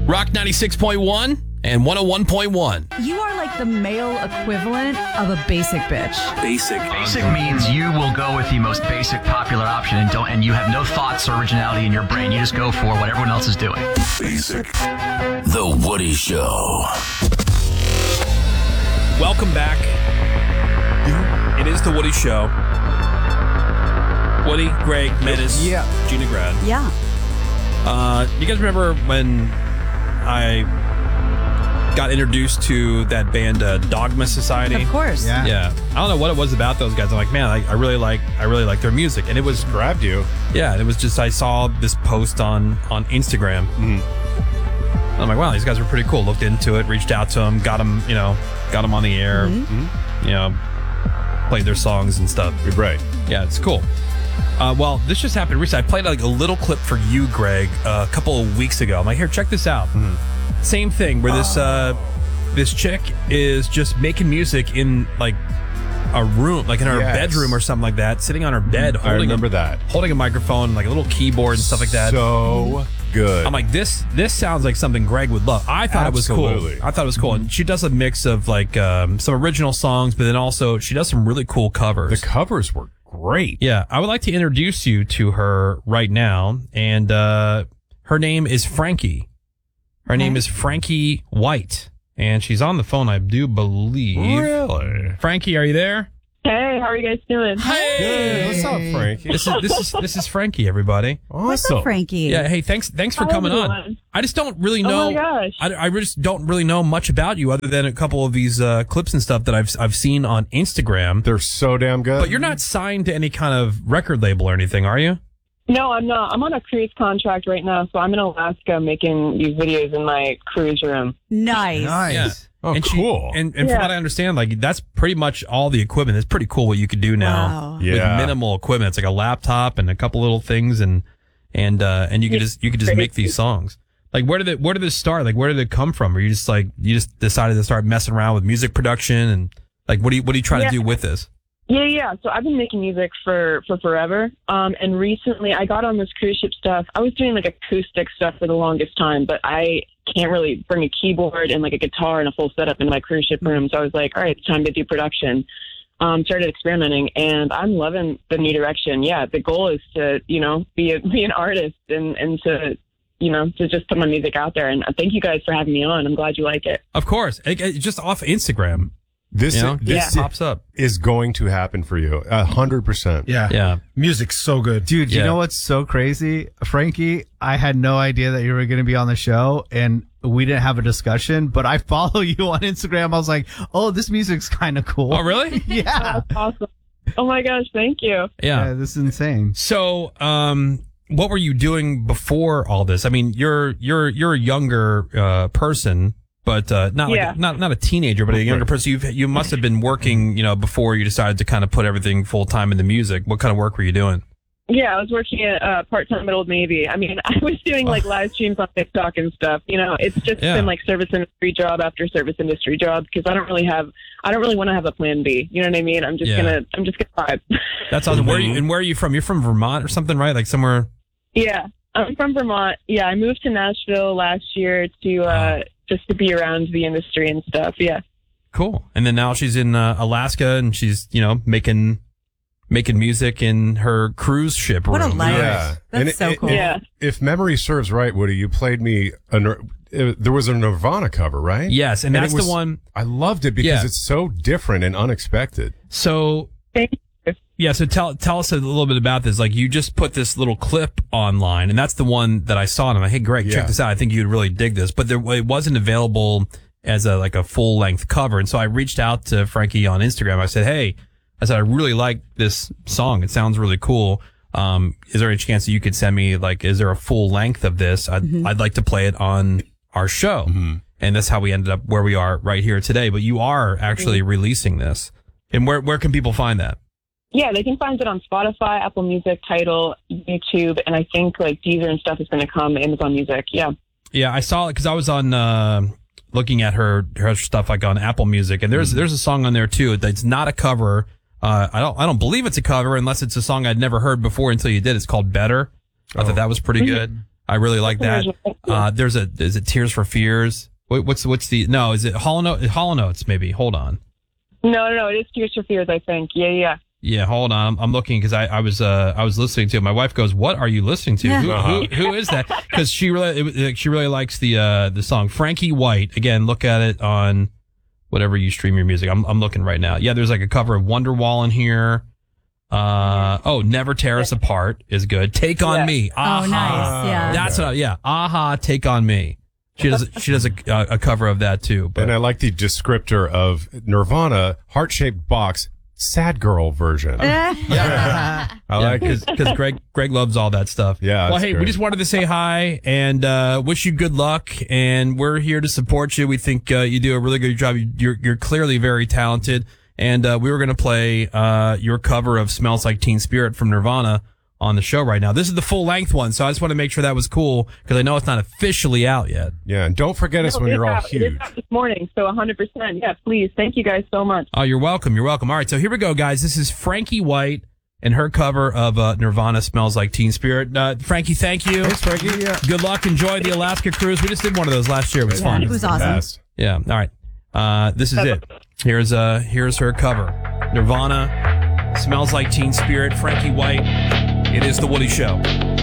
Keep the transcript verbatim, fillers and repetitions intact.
Rock ninety-six point one and one oh one point one. You are like the male equivalent of a basic bitch. Basic. Basic means you will go with the most basic popular option and don't, and you have no thoughts or originality in your brain. You just go for what everyone else is doing. Basic. The Woody Show. Welcome back. It is The Woody Show. Woody, Greg, Menace, Yeah. Gina Grad. Yeah. Uh, you guys remember when I got introduced to that band uh, Dogma Society? Of course. Yeah. Yeah. I don't know what it was about those guys. I'm like, man, I, I really like I really like their music. And it was Grabbed you. yeah, it was just I saw this post on on Instagram. Mm. And I'm like, wow, these guys were pretty cool. Looked into it, reached out to them, got them, you know, got them on the air, Mm-hmm. you know, played their songs and stuff. Right. Yeah, it's cool. Uh, well, this just happened recently. I played like a little clip for you, Greg, uh, a couple of weeks ago. I'm like, here, check this out. Mm-hmm. Same thing where this uh, this chick is just making music in like a room, like in her Yes. bedroom or something like that, sitting on her bed, I holding remember a, that. holding a microphone, like a little keyboard and stuff like that. So good. I'm like, this this sounds like something Greg would love. I thought Absolutely. it was cool. I thought it was cool. And she does a mix of like um, some original songs, but then also she does some really cool covers. the covers were great. Yeah, I would like to introduce you to her right now. And uh, her name is Frankie. Her name is Frankie White. And she's on the phone, I do believe. Really? Frankie, are you there? Hey, how are you guys doing? Good. What's up, Frankie? This is this is this is Frankie, everybody. What's Awesome. up, Frankie? Yeah, hey, thanks thanks for Hi, coming on. everyone. I just don't really Oh know. my gosh. I, I just don't really know much about you other than a couple of these uh, clips and stuff that I've I've seen on Instagram. They're so damn good. But you're not signed to any kind of record label or anything, are you? No, I'm not. I'm on a cruise contract right now, so I'm in Alaska making these videos in my cruise room. Nice. Yeah. Oh, and she- cool. and and Yeah. from what I understand, like that's pretty much all the equipment. It's pretty cool what you could do now Wow. with Yeah. minimal equipment. It's like a laptop and a couple little things, and and uh, and you could just you could just make these songs. Like where did it where did this start? Like where did it come from? Or you just like you just decided to start messing around with music production and like what do you what are you trying Yeah. to do with this? Yeah, yeah. So I've been making music for, for forever. Um, and recently I got on this cruise ship stuff. I was doing like acoustic stuff for the longest time, but I can't really bring a keyboard and like a guitar and a full setup in my cruise ship room. So I was like, all right, it's time to do production. Um, started experimenting and I'm loving the new direction. Yeah. The goal is to, you know, be a, be an artist and, and to, you know, to just put my music out there. And thank you guys for having me on. I'm glad you like it. Of course, it, it, just off Instagram, this you know, this it pops up. is going to happen for you. A hundred percent. Yeah. Yeah. Music's so good. Dude, Yeah. you know what's so crazy? Frankie, I had no idea that you were going to be on the show and we didn't have a discussion, but I follow you on Instagram. I was like, oh, this music's kind of cool. Oh, really? Yeah. That's awesome. Oh my gosh. Thank you. Yeah. Yeah, this is insane. So, um, what were you doing before all this? I mean, you're you're you're a younger uh, person, but uh, not like Yeah. a, not not a teenager, but a younger person. You've you must have been working, you know, before you decided to kind of put everything full time into music. What kind of work were you doing? Yeah, I was working at uh, part-time at Old Navy. I mean, I was doing like live streams on TikTok and stuff. You know, it's just Yeah. been like service industry job after service industry job because I don't really have, I don't really want to have a plan B. You know what I mean? I'm just Yeah. gonna, I'm just gonna vibe. That's awesome. Where are you, and where are you from? You're from Vermont or something, right? Like somewhere. Yeah, I'm from Vermont. Yeah, I moved to Nashville last year to uh, just to be around the industry and stuff. Yeah. Cool. And then now she's in uh, Alaska and she's you know making making music in her cruise ship What a room. life. Yeah. That's And so it- cool. it- Yeah. If memory serves right, Woody, you played me a, Nir- uh, there was a Nirvana cover, right? Yes, and, And that's it was- the one. I loved it because Yeah. it's so different and unexpected. So Thank you. yeah, so tell tell us a little bit about this. Like you just put this little clip online, and that's the one that I saw, and I'm like, hey, Greg, Yeah. check this out. I think you'd really dig this, but there it wasn't available as a like a full length cover, and so I reached out to Frankie on Instagram. I said, hey, I said I really like this song. It sounds really cool. Um, is there any chance that you could send me like, is there a full length of this? I'd I'd like to play it on our show, and that's how we ended up where we are right here today. But you are actually releasing this, and where where can people find that? Yeah, they can find it on Spotify, Apple Music, Tidal, YouTube, and I think like Deezer and stuff is going to come, Amazon Music. Yeah. Yeah, I saw it because I was on uh, looking at her her stuff like on Apple Music, and there's there's a song on there too that's not a cover. Uh, I don't I don't believe it's a cover unless it's a song I'd never heard before until you did. It's called Better. I thought that was pretty good. I really like that. Original. Uh, there's a, is it Tears for Fears? Wait, what's, what's the, no, is it Hollow Note, Hollow Notes maybe? Hold on. No, no, no. It is Tears for Fears, I think. Yeah, yeah. Yeah, hold on. I'm, I'm looking because I, I was uh, I was listening to it. My wife goes, "What are you listening to? Who, Uh-huh. who, who is that?" Because she really it, she really likes the uh, the song Frankie White. Again, look at it on whatever you stream your music. I'm I'm looking right now. Yeah, there's like a cover of Wonderwall in here. Uh oh, Never Tear Us Apart is good. Take on Yeah. Me. Oh, Aha. nice. Yeah. That's what. I, yeah, Aha. Take on Me. She does she does a, a cover of that too. But And I like the descriptor of Nirvana heart shaped box sad girl version. I like it. because Greg Greg loves all that stuff. Yeah, Well, that's hey, we great. just wanted to say hi and uh, wish you good luck, and we're here to support you. We think uh, you do a really good job. You're you're clearly very talented, and uh, we were going to play uh, your cover of "Smells Like Teen Spirit" from Nirvana on the show right now. This is the full length one, so I just want to make sure that was cool because I know it's not officially out yet. Yeah, and don't forget us No, when it you're is all out. It is huge. out this morning, so one hundred percent. Yeah, please. Thank you guys so much. Oh, you're welcome. You're welcome. All right, so here we go, guys. This is Frankie White and her cover of uh, Nirvana "Smells Like Teen Spirit." Uh, Frankie, thank you. Thanks, Frankie. Yeah. Good luck. Enjoy the Alaska cruise. We just did one of those last year. It was fun. It was awesome. Best. Yeah. All right. Uh, this is it. Here's uh here's her cover. Nirvana, "Smells Like Teen Spirit." Frankie White. It is the Woody Show.